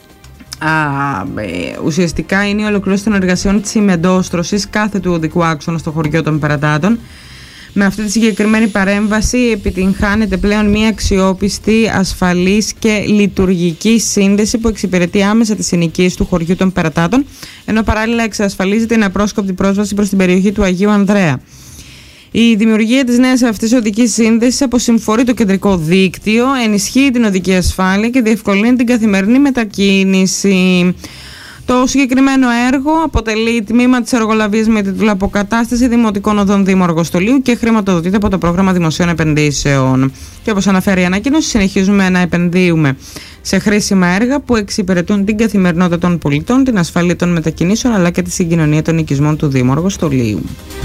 Ουσιαστικά είναι η ολοκλήρωση των εργασιών της ημεντόστρωσης κάθε του οδικού άξονα στο χωριό των Περατάτων. Με αυτή τη συγκεκριμένη παρέμβαση επιτυγχάνεται πλέον μια αξιόπιστη, ασφαλής και λειτουργική σύνδεση που εξυπηρετεί άμεσα τις συνοικίες του χωριού των Περατάτων, ενώ παράλληλα εξασφαλίζεται την απρόσκοπτη πρόσβαση προς την περιοχή του Αγίου Ανδρέα. Η δημιουργία της νέας αυτής οδικής σύνδεσης αποσυμφορεί το κεντρικό δίκτυο, ενισχύει την οδική ασφάλεια και διευκολύνει την καθημερινή μετακίνηση. Το συγκεκριμένο έργο αποτελεί τμήμα της έργολαβίας με τίτλο «Αποκατάσταση Δημοτικών Οδών Δήμου Αργοστολίου» και χρηματοδοτείται από το Πρόγραμμα Δημοσίων Επενδύσεων. Και όπως αναφέρει η ανακοίνωση, συνεχίζουμε να επενδύουμε σε χρήσιμα έργα που εξυπηρετούν την καθημερινότητα των πολιτών, την ασφάλεια των μετακινήσεων αλλά και τη συγκοινωνία των οικισμών του Δήμου Αργοστολίου.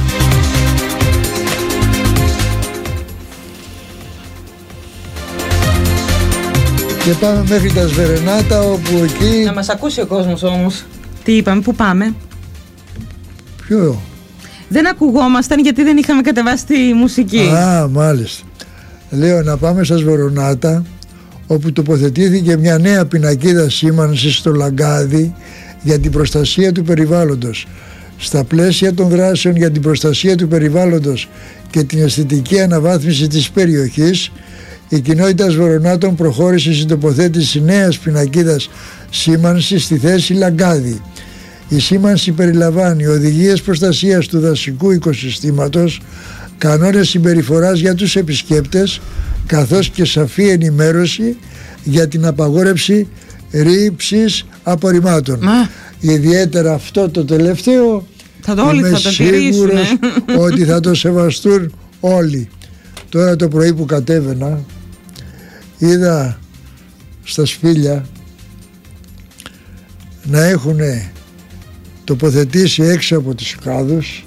Και πάμε μέχρι τα Σβερενάτα, όπου εκεί... Να μας ακούσει ο κόσμος όμως. Τι είπαμε, πού πάμε? Ποιο? Δεν ακουγόμασταν γιατί δεν είχαμε κατεβάσει τη μουσική. Μάλιστα. Λέω να πάμε στα Σβερενάτα, όπου τοποθετήθηκε μια νέα πινακίδα σήμανσης στο Λαγκάδι για την προστασία του περιβάλλοντος. Στα πλαίσια των δράσεων για την προστασία του περιβάλλοντος και την αισθητική αναβάθμιση της περιοχής, η κοινότητα Σβερενάτων προχώρησε στην τοποθέτηση νέας πινακίδας σήμανσης στη θέση Λαγκάδι. Η σήμανση περιλαμβάνει οδηγίες προστασίας του δασικού οικοσυστήματος, κανόνες συμπεριφοράς για τους επισκέπτες, καθώς και σαφή ενημέρωση για την απαγόρευση ρήψης απορριμμάτων. Ιδιαίτερα αυτό το τελευταίο είμαι σίγουρος ότι θα το σεβαστούν όλοι. Τώρα το πρωί που κατέβαινα είδα στα σπήλια να έχουν τοποθετήσει έξω από τους κάδους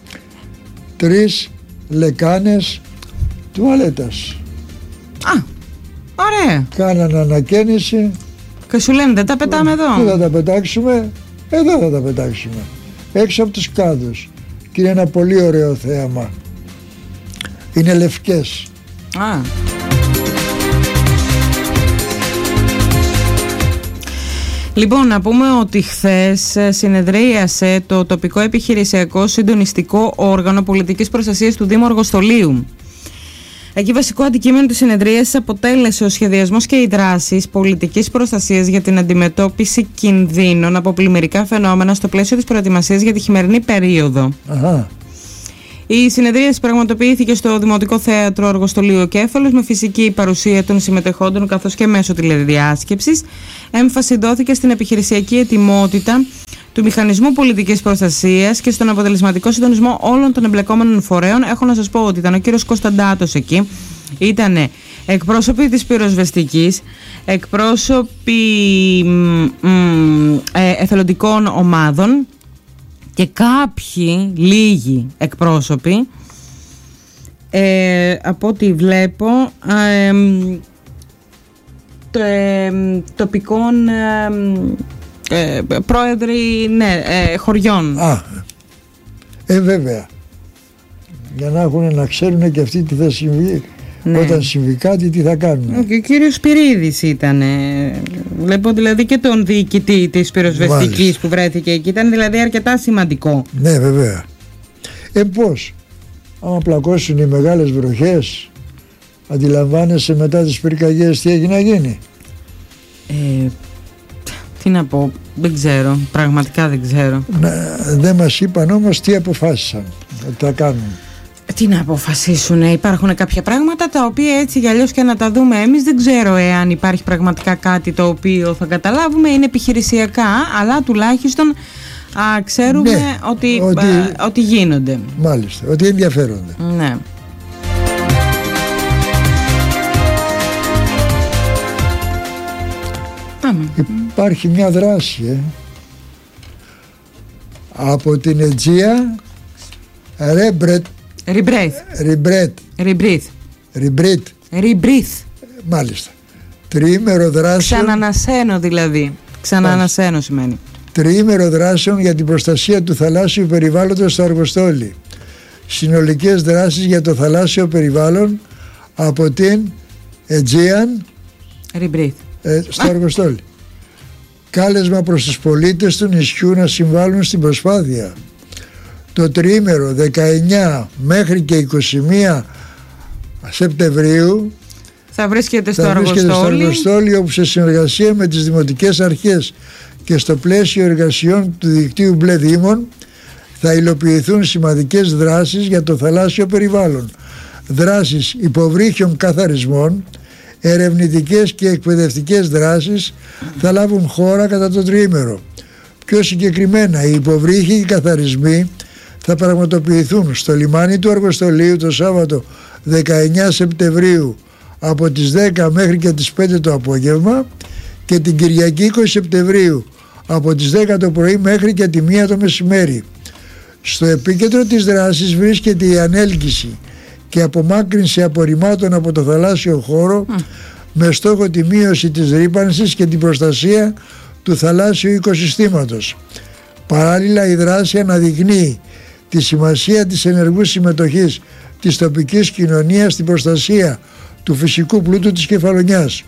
3 λεκάνες τουαλέτας. Ωραία. Κάνανε ανακαίνιση και σου λένε δεν τα πετάμε εδώ. Πού θα τα πετάξουμε? Εδώ θα τα πετάξουμε, έξω από τους κάδους, και είναι ένα πολύ ωραίο θέαμα. Είναι λευκές. Λοιπόν, να πούμε ότι χθες συνεδρίασε το τοπικό επιχειρησιακό συντονιστικό όργανο πολιτικής προστασίας του Δήμου Αργοστολίου. Εκεί βασικό αντικείμενο της συνεδρίας αποτέλεσε ο σχεδιασμός και οι δράσεις πολιτικής προστασίας για την αντιμετώπιση κινδύνων από πλημμυρικά φαινόμενα στο πλαίσιο της προετοιμασίας για τη χειμερινή περίοδο. Η συνεδρίαση πραγματοποιήθηκε στο Δημοτικό Θέατρο Αργοστολίου Κέφαλος με φυσική παρουσία των συμμετεχόντων καθώς και μέσω τηλεδιάσκεψης. Έμφαση δόθηκε στην επιχειρησιακή ετοιμότητα του Μηχανισμού Πολιτικής Προστασίας και στον αποτελεσματικό συντονισμό όλων των εμπλεκόμενων φορέων. Έχω να σας πω ότι ήταν ο κύριος Κωνσταντάτος εκεί, ήταν εκπρόσωποι της πυροσβεστικής, εκπρόσωποι εθελοντικών ομάδων και κάποιοι λίγοι εκπρόσωποι από ό,τι βλέπω τοπικών πρόεδροι χωριών. Βέβαια, για να έχουν να ξέρουν και αυτοί τι θα συμβεί. Όταν συμβεί κάτι, τι θα κάνουν. Και ο κύριος Σπυρίδης ήταν. Βλέπω δηλαδή και τον διοικητή της πυροσβεστικής που βρέθηκε εκεί. Ήταν δηλαδή αρκετά σημαντικό. Ναι, βέβαια. Πώς, άμα πλακώσουν οι μεγάλες βροχές, αντιλαμβάνεσαι μετά τις πυρκαγιές τι έχει να γίνει? Τι να πω, δεν ξέρω. Πραγματικά δεν ξέρω. Δεν μας είπαν όμως τι αποφάσισαν ότι θα κάνουν. Τι να αποφασίσουν, υπάρχουν κάποια πράγματα τα οποία έτσι κι αλλιώς και να τα δούμε εμείς δεν ξέρω εάν υπάρχει πραγματικά κάτι το οποίο θα καταλάβουμε, είναι επιχειρησιακά, αλλά τουλάχιστον ξέρουμε ότι γίνονται. Μάλιστα, ότι ενδιαφέρονται. Ναι. Υπάρχει μια δράση από την Αιτζία Rebreathe. Μάλιστα. Τριήμερο δράσεων. Ξανανασένω δηλαδή. Ξανανασένω σημαίνει. Τριήμερο δράσεων για την προστασία του θαλάσσιου περιβάλλοντος στο Αργοστόλι. Συνολικές δράσεις για το θαλάσσιο περιβάλλον από την Aegean στο Αργοστόλι. Κάλεσμα προς τους πολίτες του νησιού να συμβάλλουν στην προσπάθεια. Το τριήμερο 19 μέχρι και 21 Σεπτεμβρίου θα βρίσκεται στο Αργοστόλι, όπου σε συνεργασία με τις δημοτικές αρχές και στο πλαίσιο εργασιών του δικτύου Μπλε Δήμων θα υλοποιηθούν σημαντικές δράσεις για το θαλάσσιο περιβάλλον. Δράσεις υποβρύχιων καθαρισμών, ερευνητικές και εκπαιδευτικές δράσεις θα λάβουν χώρα κατά το τριήμερο. Πιο συγκεκριμένα, οι υποβρύχιοι καθαρισμοί θα πραγματοποιηθούν στο λιμάνι του Αργοστολίου το Σάββατο 19 Σεπτεμβρίου από τις 10 μέχρι και τις 5 το απόγευμα και την Κυριακή 20 Σεπτεμβρίου από τις 10 το πρωί μέχρι και τη 1 το μεσημέρι. Στο επίκεντρο της δράσης βρίσκεται η ανέλκυση και απομάκρυνση απορριμμάτων από το θαλάσσιο χώρο με στόχο τη μείωση της ρύπανσης και την προστασία του θαλάσσιου οικοσυστήματος. Παράλληλα, η δράση αναδεικνύει τη σημασία της ενεργού συμμετοχής της τοπικής κοινωνίας στην προστασία του φυσικού πλούτου της Κεφαλονιάς.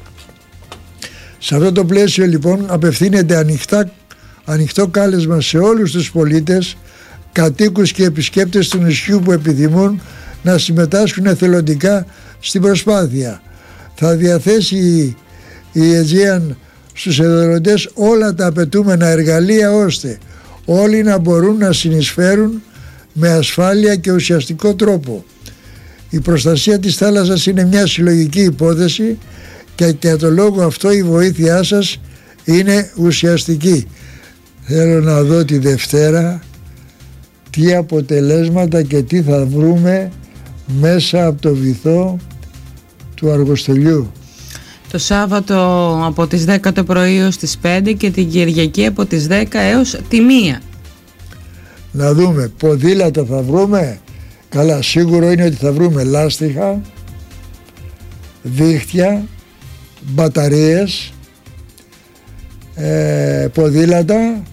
Σε αυτό το πλαίσιο λοιπόν απευθύνεται ανοιχτό κάλεσμα σε όλους τους πολίτες, κατοίκους και επισκέπτες του νησιού που επιθυμούν να συμμετάσχουν εθελοντικά στην προσπάθεια. Θα διαθέσει η Aegean στους εθελοντές όλα τα απαιτούμενα εργαλεία ώστε όλοι να μπορούν να συνεισφέρουν με ασφάλεια και ουσιαστικό τρόπο. Η προστασία της θάλασσας είναι μια συλλογική υπόθεση και για το λόγο αυτό η βοήθειά σας είναι ουσιαστική. Θέλω να δω τη Δευτέρα τι αποτελέσματα και τι θα βρούμε μέσα από το βυθό του Αργοστολιού. Το Σάββατο από τις 10 το πρωί έως τις 5 και την Κυριακή από τις 10 έως τη 1. να δούμε ποδήλατα θα βρούμε. Καλά, σίγουρο είναι ότι θα βρούμε λάστιχα, δίχτυα, μπαταρίες, ποδήλατα.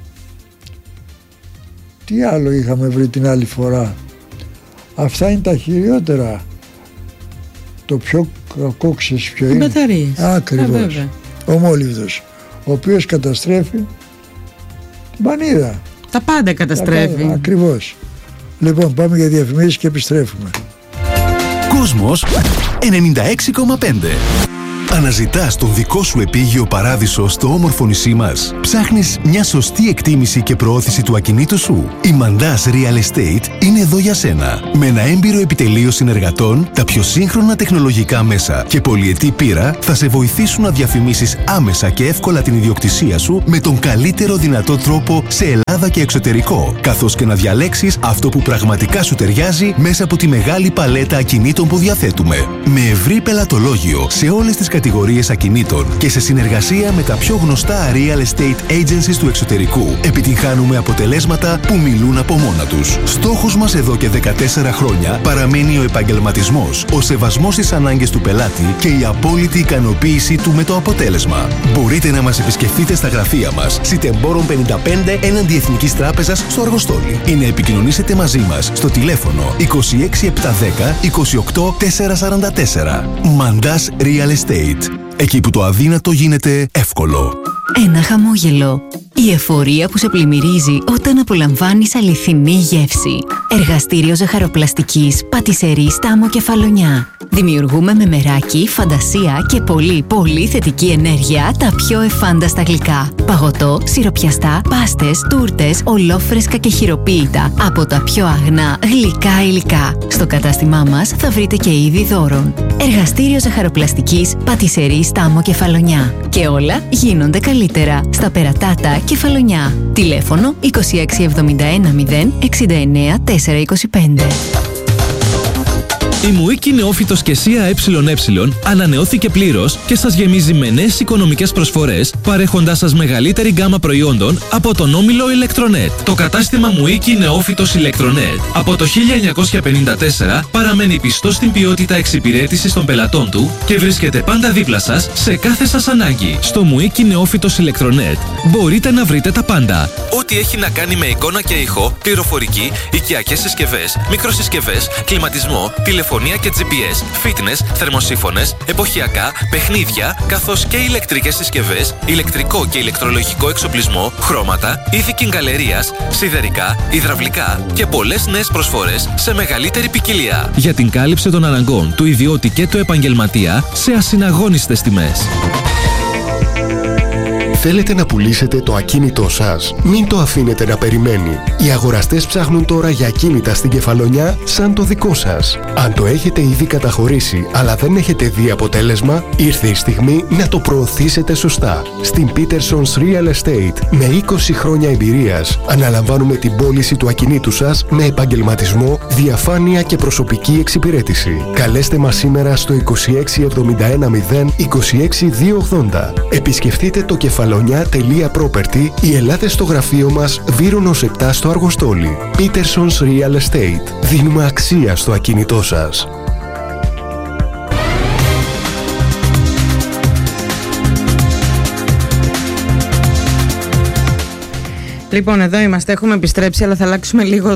Τι άλλο είχαμε βρει την άλλη φορά? Αυτά είναι τα χειριότερα. Το πιο κακό ξέρεις ποιο είναι? Μπαταρίες. Ακριβώς. Ο μόλιβδος, ο οποίος καταστρέφει την πανίδα. Τα πάντα καταστρέφει. Ακριβώς. Λοιπόν, πάμε για διαφημίσεις και επιστρέφουμε. Κόσμος 96,5. Αναζητάς τον δικό σου επίγειο παράδεισο στο όμορφο νησί μας. Ψάχνεις μια σωστή εκτίμηση και προώθηση του ακινήτου σου. Η Mandas Real Estate είναι εδώ για σένα. Με ένα έμπειρο επιτελείο συνεργατών, τα πιο σύγχρονα τεχνολογικά μέσα και πολυετή πείρα θα σε βοηθήσουν να διαφημίσεις άμεσα και εύκολα την ιδιοκτησία σου με τον καλύτερο δυνατό τρόπο σε Ελλάδα και εξωτερικό, καθώς και να διαλέξεις αυτό που πραγματικά σου ταιριάζει μέσα από τη μεγάλη παλέτα ακινήτων που διαθέτουμε. Με ευρύ πελατολόγιο σε όλες τις κατηγορίες ακινήτων και σε συνεργασία με τα πιο γνωστά real estate agencies του εξωτερικού, επιτυγχάνουμε αποτελέσματα που μιλούν από μόνα τους. Στόχος μας εδώ και 14 χρόνια παραμένει ο επαγγελματισμός, ο σεβασμός στις ανάγκες του πελάτη και η απόλυτη ικανοποίηση του με το αποτέλεσμα. Μπορείτε να μας επισκεφτείτε στα γραφεία μας, Σιτεμπόρων 55 έναντι Εθνικής Τράπεζας στο Αργοστόλι, ή να επικοινωνήσετε μαζί μας στο τηλέφωνο 26710 28 444. Mandas Real Estate. Εκεί που το αδύνατο γίνεται εύκολο. Ένα χαμόγελο. Η εφορία που σε πλημμυρίζει όταν απολαμβάνεις αληθινή γεύση. Εργαστήριο ζαχαροπλαστικής Πατισερή Στάμο Κεφαλονιά. Δημιουργούμε με μεράκι, φαντασία και πολύ θετική ενέργεια τα πιο εφάνταστα γλυκά. Παγωτό, σιροπιαστά, πάστες, τούρτες, ολόφρεσκα και χειροποίητα από τα πιο αγνά γλυκά υλικά. Στο κατάστημά μας θα βρείτε και είδη δώρων. Εργαστήριο ζαχαροπλαστικής Πατισερή Στάμο Κεφαλονιά. Και όλα γίνονται καλύτερα στα Περατάτα Κεφαλονιά. Τηλέφωνο 2671 069 425. Η Μουίκη Νεόφυτος και ΣΥΑ ΕΕ ανανεώθηκε πλήρως και σας γεμίζει με νέες οικονομικές προσφορές, παρέχοντάς σας μεγαλύτερη γκάμα προϊόντων από τον όμιλο Ηλεκτρονέτ. Το κατάστημα Μουίκη Νεόφυτος Ηλεκτρονέτ από το 1954 παραμένει πιστό στην ποιότητα εξυπηρέτησης των πελατών του και βρίσκεται πάντα δίπλα σας σε κάθε σας ανάγκη. Στο Μουίκη Νεόφυτος Ηλεκτρονέτ μπορείτε να βρείτε τα πάντα. Ό,τι έχει να κάνει με εικόνα και ήχο, πληροφορική, οικιακές συσκευές, μικροσυσκευές, κλιματισμό, τηλεφωνία και GPS, fitness, θερμοσύφωνες, εποχιακά, παιχνίδια, καθώς και ηλεκτρικές συσκευές, ηλεκτρικό και ηλεκτρολογικό εξοπλισμό, χρώματα, είδη κιγκαλερίας, σιδερικά, υδραυλικά και πολλές νέες προσφορές σε μεγαλύτερη ποικιλία. Για την κάλυψη των αναγκών του ιδιώτη και του επαγγελματία σε ασυναγώνιστες τιμές. Θέλετε να πουλήσετε το ακίνητό σας? Μην το αφήνετε να περιμένει. Οι αγοραστές ψάχνουν τώρα για ακίνητα στην Κεφαλονιά σαν το δικό σας. Αν το έχετε ήδη καταχωρήσει αλλά δεν έχετε δει αποτέλεσμα, ήρθε η στιγμή να το προωθήσετε σωστά. Στην Peterson's Real Estate, με 20 χρόνια εμπειρίας, αναλαμβάνουμε την πώληση του ακινήτου σας με επαγγελματισμό, διαφάνεια και προσωπική εξυπηρέτηση. Καλέστε μας σήμερα στο 2671 0 26 280. Επισκεφτείτε το κεφαλονιά.property ή ελάτε στο γραφείο μας Βύρονος 7 στο Αργοστόλι. Peterson's Real Estate. Δίνουμε αξία στο ακίνητό σας. Λοιπόν, εδώ είμαστε, έχουμε επιστρέψει, αλλά θα αλλάξουμε λίγο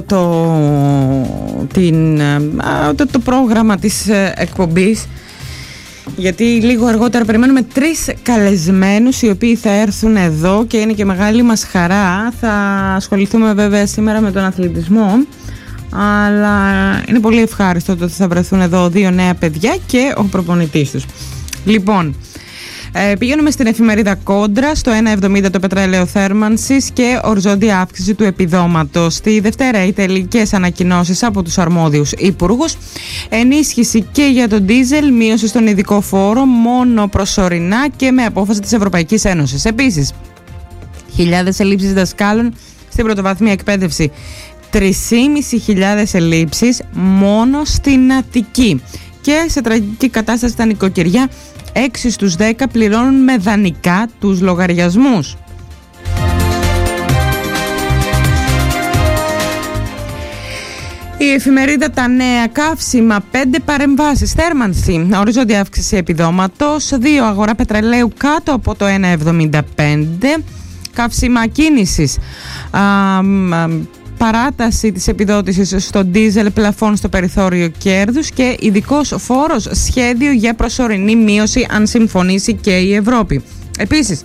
το πρόγραμμα της εκπομπής, γιατί λίγο αργότερα περιμένουμε 3 καλεσμένους οι οποίοι θα έρθουν εδώ και είναι και μεγάλη μας χαρά. Θα ασχοληθούμε βέβαια σήμερα με τον αθλητισμό, αλλά είναι πολύ ευχάριστο ότι θα βρεθούν εδώ 2 νέα παιδιά και ο προπονητής τους. Λοιπόν, πηγαίνουμε στην εφημερίδα Κόντρα, στο 1,70 το πετρέλαιο θέρμανσης και οριζόντια αύξηση του επιδόματος. Τη Δευτέρα οι τελικές ανακοινώσεις από τους αρμόδιους υπουργούς. Ενίσχυση και για τον ντίζελ, μείωση στον ειδικό φόρο μόνο προσωρινά και με απόφαση της Ευρωπαϊκής Ένωσης. Επίσης, χιλιάδες ελλείψεις δασκάλων στην πρωτοβαθμία εκπαίδευση. 3.500 ελλείψεις μόνο στην Αττική. Και σε τραγική κατάσταση τα νοικοκυριά, 6 στους 10 πληρώνουν με δανεικά τους λογαριασμούς. Η εφημερίδα Τα Νέα, καύσιμα 5 παρεμβάσεις, θέρμανση, οριζόντια αύξηση επιδόματος, 2 αγορά πετρελαίου κάτω από το 1,75, καύσιμα κίνησης, παράταση της επιδότησης στο ντίζελ, πλαφών στο περιθώριο κέρδους και ειδικός φόρος, σχέδιο για προσωρινή μείωση αν συμφωνήσει και η Ευρώπη. Επίσης,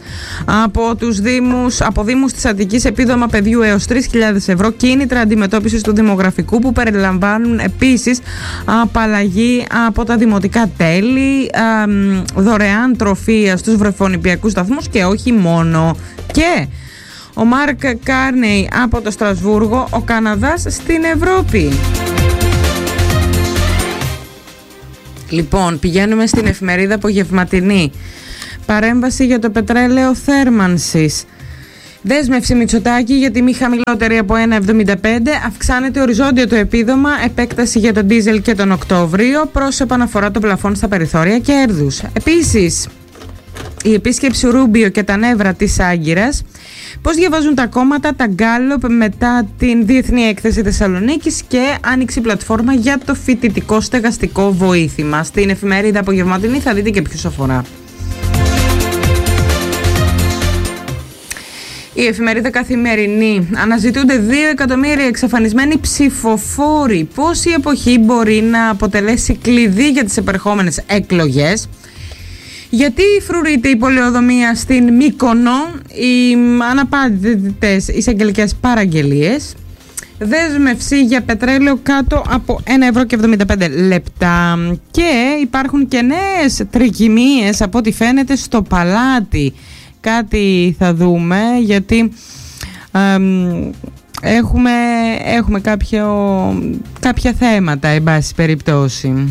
από δήμους της Αττικής επίδομα παιδιού έως 3.000 ευρώ, κίνητρα αντιμετώπισης του δημογραφικού που περιλαμβάνουν επίσης απαλλαγή από τα δημοτικά τέλη, δωρεάν τροφεία στους βρεφονιπιακούς σταθμούς και όχι μόνο. Και ο Μάρκ Κάρνεϊ από το Στρασβούργο, ο Καναδάς στην Ευρώπη. Λοιπόν, πηγαίνουμε στην εφημερίδα Απογευματινή. Παρέμβαση για το πετρέλαιο θέρμανσης. Δέσμευση Μητσοτάκη για τιμή χαμηλότερη από 1,75. Αυξάνεται οριζόντια το επίδομα. Επέκταση για τον ντίζελ και τον Οκτώβριο. Προς επαναφορά των πλαφών στα περιθώρια κέρδους. Επίσης, η επίσκεψη Ρούμπιο και τα νεύρα της Άγκυρας. Πώς διαβάζουν τα κόμματα, τα Γκάλοπ μετά την Διεθνή Έκθεση Θεσσαλονίκης και άνοιξη πλατφόρμα για το φοιτητικό στεγαστικό βοήθημα. Στην εφημερίδα Απογευματινή θα δείτε και ποιους αφορά. Η εφημερίδα Καθημερινή. Αναζητούνται 2 εκατομμύρια εξαφανισμένοι ψηφοφόροι. Πώς η εποχή μπορεί να αποτελέσει κλειδί για τις επερχόμενες εκλογές. Γιατί φρουρείται η πολεοδομία στην Μύκονο, οι αναπάντητες εισαγγελικές παραγγελίες. Δέσμευση για πετρέλαιο κάτω από 1,75 ευρώ. Και υπάρχουν και νέες τρικυμίες από ό,τι φαίνεται στο Παλάτι. Κάτι θα δούμε, γιατί έχουμε κάποια θέματα, εν πάση περιπτώσει.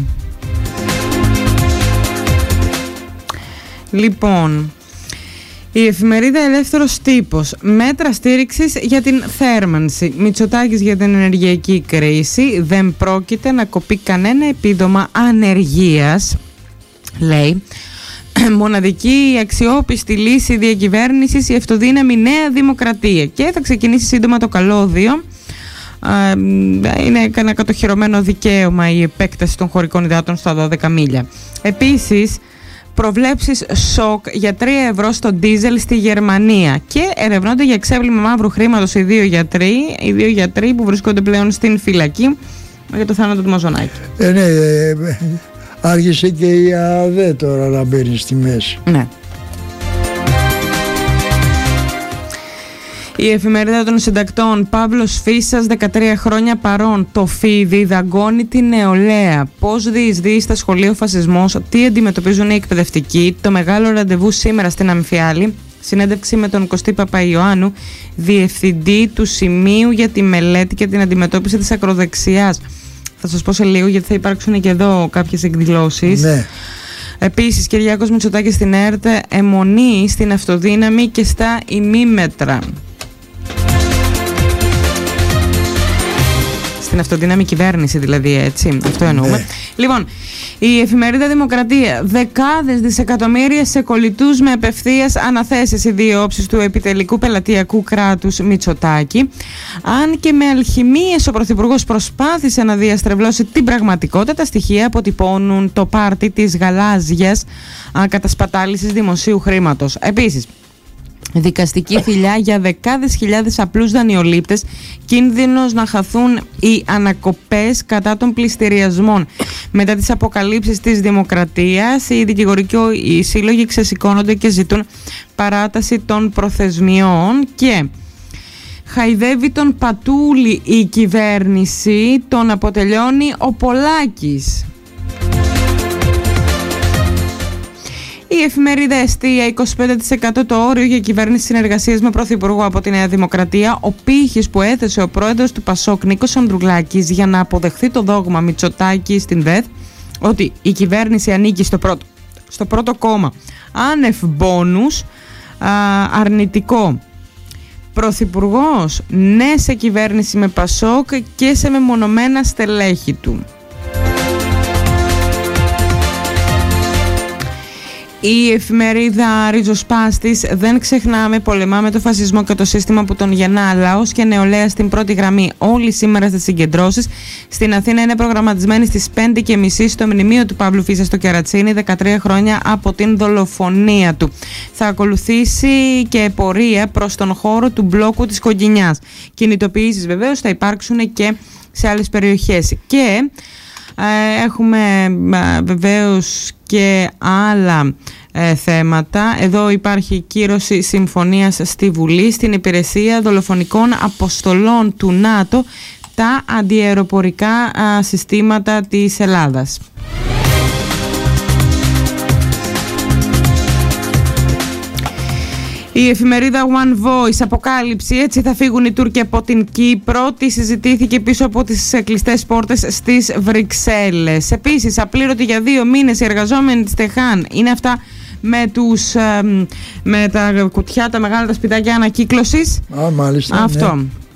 Λοιπόν, η εφημερίδα Ελεύθερος Τύπος. Μέτρα στήριξης για την θέρμανση. Μητσοτάκης για την ενεργειακή κρίση. Δεν πρόκειται να κοπεί κανένα επίδομα ανεργίας, λέει. Μοναδική αξιόπιστη λύση διακυβέρνησης η αυτοδύναμη Νέα Δημοκρατία. Και θα ξεκινήσει σύντομα το καλώδιο. Είναι ένα κατοχυρωμένο δικαίωμα η επέκταση των χωρικών υδάτων στα 12 μίλια. Επίσης, προβλέψεις σοκ για 3 ευρώ στο ντίζελ στη Γερμανία. Και ερευνώνται για ξέβλημα μαύρου χρήματος οι 2 γιατροί που βρίσκονται πλέον στην φυλακή για το θάνατο του Μαζονάκη. Άρχισε και η ΑΔΕ τώρα να μπαίνει στη μέση. Ναι. Η εφημερίδα των συντακτών. Παύλος Φίσας, 13 χρόνια παρόν. Το φίδι δαγκώνει τη νεολαία. Πώς διεισδύει στα σχολεία ο φασισμός, τι αντιμετωπίζουν οι εκπαιδευτικοί. Το μεγάλο ραντεβού σήμερα στην Αμφιάλη. Συνέντευξη με τον Κωστή Παπαϊωάννου, διευθυντή του Σημείου για τη Μελέτη και την Αντιμετώπιση της Ακροδεξιάς. Θα σας πω σε λίγο, γιατί θα υπάρξουν και εδώ κάποιες εκδηλώσεις. Ναι. Επίσης, Κυριάκος Μητσοτάκης στην ΕΡΤ, αιμονή στην αυτοδύναμη και στα ημίμετρα. Στην αυτοδύναμη κυβέρνηση δηλαδή, έτσι, αυτό εννοούμε. Ναι. Λοιπόν, η εφημερίδα Δημοκρατία. Δεκάδες δισεκατομμύρια σε κολλητούς με απευθείας αναθέσεις, οι δύο όψεις του επιτελικού πελατειακού κράτους Μητσοτάκη. Αν και με αλχημίες ο Πρωθυπουργός προσπάθησε να διαστρεβλώσει την πραγματικότητα, τα στοιχεία αποτυπώνουν το πάρτι της γαλάζιας κατασπατάλησης δημοσίου χρήματος. Επίσης, δικαστική θηλιά για δεκάδες χιλιάδες απλούς δανειολήπτες, κίνδυνος να χαθούν οι ανακοπές κατά των πληστηριασμών. Μετά τις αποκαλύψεις της Δημοκρατίας, οι δικηγορικοί σύλλογοι ξεσηκώνονται και ζητούν παράταση των προθεσμιών. Και χαϊδεύει τον Πατούλη η κυβέρνηση, τον αποτελειώνει ο Πολάκης. Η εφημερίδα Εστία, 25% το όριο για κυβέρνηση συνεργασίας με πρωθυπουργό από τη Νέα Δημοκρατία. Ο πύχης που έθεσε ο πρόεδρος του Πασόκ, Νίκος Ανδρουλάκης, για να αποδεχθεί το δόγμα Μητσοτάκη στην ΔΕΘ, ότι η κυβέρνηση ανήκει στο πρώτο κόμμα άνευ μπόνους, αρνητικό. Πρωθυπουργός, ναι σε κυβέρνηση με Πασόκ και σε μεμονωμένα στελέχη του. Η εφημερίδα Ριζοσπάστης, δεν ξεχνάμε, πολεμάμε το φασισμό και το σύστημα που τον γεννά. Λαός και νεολαία στην πρώτη γραμμή. Όλοι σήμερα στις συγκεντρώσεις. Στην Αθήνα είναι προγραμματισμένοι στις 5:30 στο μνημείο του Παύλου Φίσα στο Κερατσίνι, 13 χρόνια από την δολοφονία του. Θα ακολουθήσει και πορεία προς τον χώρο του μπλόκου της Κογκινιάς. Κινητοποιήσεις βεβαίως θα υπάρξουν και σε άλλες περιοχές. Και έχουμε βεβαίως και άλλα θέματα. Εδώ υπάρχει κύρωση συμφωνίας στη Βουλή στην υπηρεσία δολοφονικών αποστολών του ΝΑΤΟ, τα αντιαεροπορικά συστήματα της Ελλάδας. Η εφημερίδα One Voice, αποκάλυψη, έτσι θα φύγουν οι Τούρκοι από την Κύπρο. Τι συζητήθηκε πίσω από τις κλειστές πόρτες στις Βρυξέλλες. Επίσης, απλήρωτοι για 2 μήνες οι εργαζόμενοι της Τεχάν. Είναι αυτά με τα κουτιά, τα μεγάλα τα σπιτάκια ανακύκλωσης. Μάλιστα. Αυτό. Ναι.